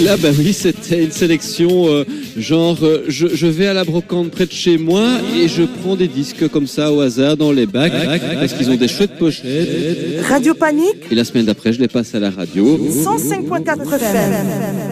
Là, bah oui, c'était une sélection je vais à la brocante près de chez moi et je prends des disques comme ça au hasard dans les bacs parce qu'ils ont des chouettes pochettes. Radio Panique. Et la semaine d'après, je les passe à la radio. 105.4 FM.